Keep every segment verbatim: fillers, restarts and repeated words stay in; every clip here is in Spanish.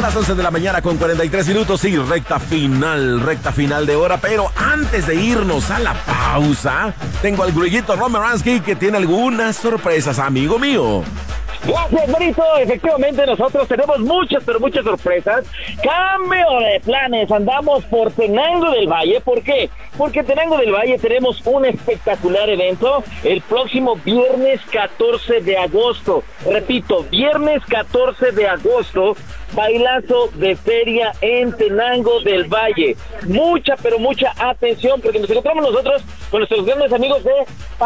las once de la mañana con cuarenta y tres minutos y recta final, recta final de hora. Pero antes de irnos a la pausa, tengo al Grillito Romeransky que tiene algunas sorpresas, amigo mío. Gracias, Marito. Efectivamente, nosotros tenemos muchas, pero muchas sorpresas. Cambio de planes. Andamos por Tenango del Valle. ¿Por qué? Porque en Tenango del Valle tenemos un espectacular evento el próximo viernes catorce de agosto. Repito, viernes catorce de agosto. Bailazo de feria en Tenango del Valle. Mucha, pero mucha atención, porque nos encontramos nosotros con nuestros grandes amigos de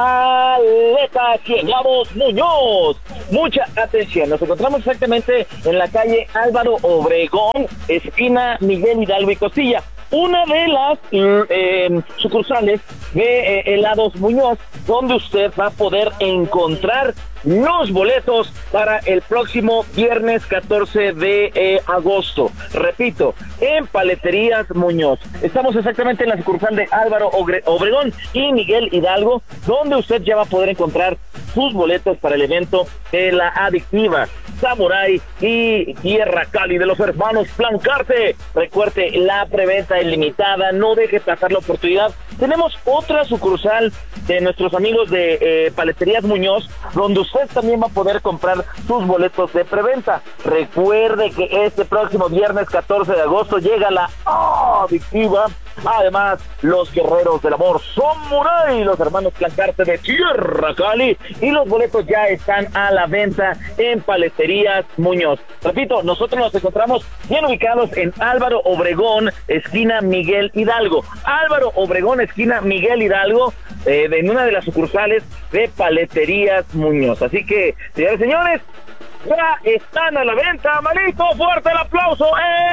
Paleta Cienllavos Muñoz. Mucha atención, nos encontramos exactamente en la calle Álvaro Obregón, esquina Miguel Hidalgo y Costilla. Una de las eh, sucursales de eh, Helados Muñoz, donde usted va a poder encontrar los boletos para el próximo viernes catorce de eh, agosto. Repito, en Paleterías Muñoz. Estamos exactamente en la sucursal de Álvaro Obregón y Miguel Hidalgo, donde usted ya va a poder encontrar sus boletos para el evento de la adictiva Samurai y Tierra Cali de los hermanos Plancarte. Recuerde, la preventa es limitada, no deje pasar la oportunidad. Tenemos otra sucursal de nuestros amigos de eh, Paleterías Muñoz, donde usted también va a poder comprar sus boletos de preventa. Recuerde que este próximo viernes catorce de agosto llega la adictiva. Además, los guerreros del amor Samurai, los hermanos Plancarte de Tierra Cali, y los boletos ya están a la venta en Paleterías Muñoz. Repito, nosotros nos encontramos bien ubicados en Álvaro Obregón, esquina Miguel Hidalgo. Álvaro Obregón, esquina Miguel Hidalgo, eh, en una de las sucursales de Paleterías Muñoz. Así que, señores y señores, ya están a la venta, manito, fuerte el aplauso.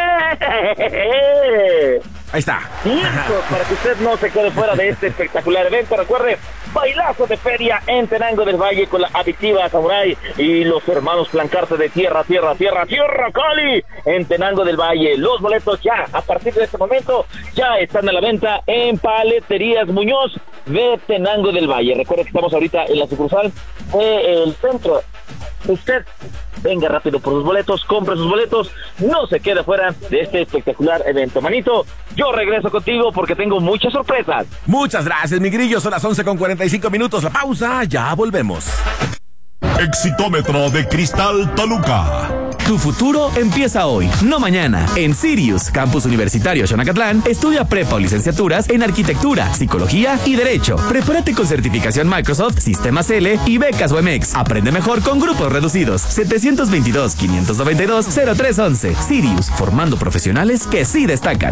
¡Eh! Ahí está. Listo, para que usted no se quede fuera de este espectacular evento. Recuerde, bailazo de feria en Tenango del Valle con la adictiva Samurai y los hermanos Plancarte de Tierra, Tierra, Tierra, Tierra Cali en Tenango del Valle. Los boletos ya, a partir de este momento, ya están a la venta en Paleterías Muñoz de Tenango del Valle. Recuerde que estamos ahorita en la sucursal del centro. Usted venga rápido por sus boletos, compre sus boletos, no se quede fuera de este espectacular evento. Manito, yo regreso contigo porque tengo muchas sorpresas. Muchas gracias, mi grillo. Son las once con cuarenta y cinco minutos. La pausa, ya volvemos. Exitómetro de Cristal Toluca. Tu futuro empieza hoy, no mañana. En Sirius, Campus Universitario Xonacatlán, estudia prepa o licenciaturas en Arquitectura, Psicología y Derecho. Prepárate con certificación Microsoft, Sistemas L y becas U M X. Aprende mejor con grupos reducidos. setecientos veintidós, quinientos noventa y dos, cero tres once. Sirius, formando profesionales que sí destacan.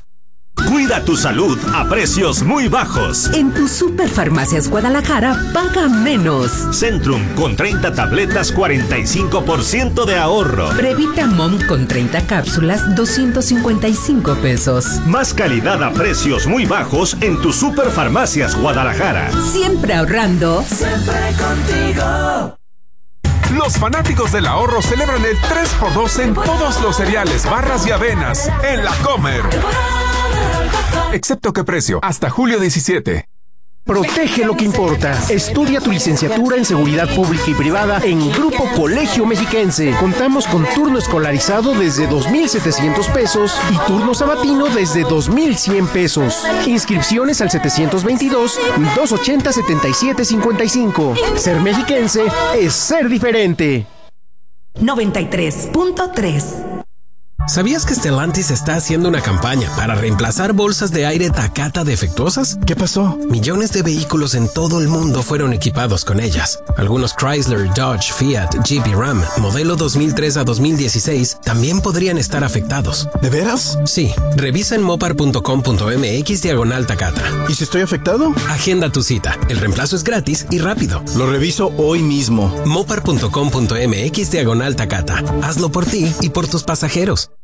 Cuida tu salud a precios muy bajos. En tu Superfarmacias Guadalajara, paga menos. Centrum con treinta tabletas, cuarenta y cinco por ciento de ahorro. Previta Mom con treinta cápsulas, doscientos cincuenta y cinco pesos. Más calidad a precios muy bajos en tu Superfarmacias Guadalajara. Siempre ahorrando. Siempre contigo. Los fanáticos del ahorro celebran el tres por dos en todos los cereales, barras y avenas en La Comer. Excepto qué precio, hasta julio diecisiete. Protege lo que importa. Estudia tu licenciatura en Seguridad Pública y Privada en Grupo Colegio Mexiquense. Contamos con turno escolarizado desde dos mil setecientos pesos y turno sabatino desde dos mil cien pesos. Inscripciones al setecientos veintidós, doscientos ochenta, setenta y siete cincuenta y cinco. Ser mexiquense es ser diferente. noventa y tres punto tres. ¿Sabías que Stellantis está haciendo una campaña para reemplazar bolsas de aire Takata defectuosas? ¿Qué pasó? Millones de vehículos en todo el mundo fueron equipados con ellas. Algunos Chrysler, Dodge, Fiat, Jeep y Ram, modelo dos mil tres a dos mil dieciséis, también podrían estar afectados. ¿De veras? Sí. Revisa en mopar punto com punto m x diagonal Takata. ¿Y si estoy afectado? Agenda tu cita. El reemplazo es gratis y rápido. Lo reviso hoy mismo. mopar punto com punto m x diagonal Takata. Hazlo por ti y por tus pasajeros.